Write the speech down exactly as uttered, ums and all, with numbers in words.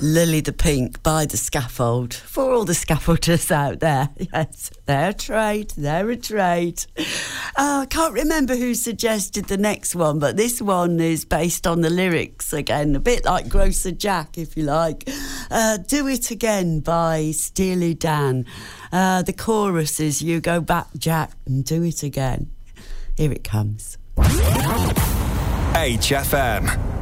Lily the Pink by The Scaffold. For all the scaffolders out there, yes, they're a trade, they're a trade. Uh, I can't remember who suggested the next one, but this one is based on the lyrics again, a bit like Grocer Jack, if you like. Uh, Do It Again by Steely Dan. Uh, the chorus is, you go back, Jack, and do it again. Here it comes. H F M.